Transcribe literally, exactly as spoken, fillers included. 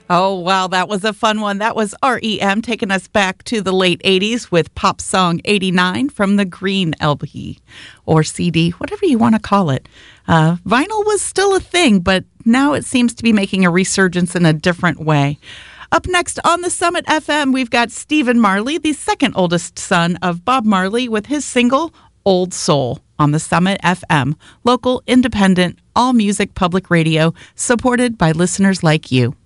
Oh, wow, that was a fun one. That was R E M taking us back to the late eighties with Pop Song eighty-nine from the Green L P or C D, whatever you want to call it. Uh, vinyl was still a thing, but now it seems to be making a resurgence in a different way. Up next on the Summit F M, we've got Stephen Marley, the second oldest son of Bob Marley, with his single, Old Soul, on the Summit F M, local, independent, all-music public radio, supported by listeners like you.